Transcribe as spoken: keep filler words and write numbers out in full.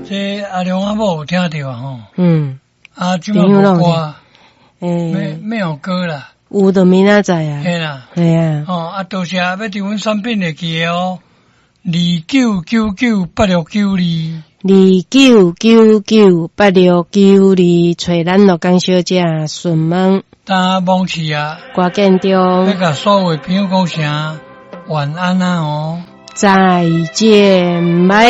这阿良阿某有听到啊吼， 嗯， 啊，即满无歌， 诶， 没没有歌啦， 有就明仔载啊， 嘿啦， 系啊， 哦，啊，多谢要伫阮产品会记的哦，二九九九八六九二， 二九九九八六九二，找咱乐江小姐询问， 打蒙起啊， 瓜建要中， 甲所有朋友讲声晚安啊哦。 再见，拜。